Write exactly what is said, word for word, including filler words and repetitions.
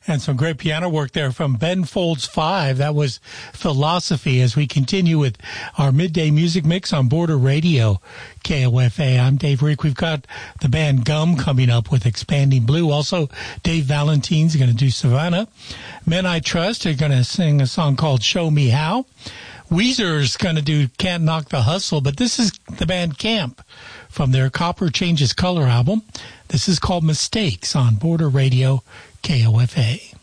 And some great piano work there from Ben Folds five. That was Philosophy as we continue with our midday music mix on Border Radio, K O F A. I'm Dave Rick. We've got the band Gum coming up with Expanding Blue. Also, Dave Valentine's going to do Savannah. Men I Trust are going to sing a song called Show Me How. Weezer's going to do Can't Knock the Hustle, but this is the band Camp from their Copper Changes Color album. This is called Mistakes on Border Radio, K O F A.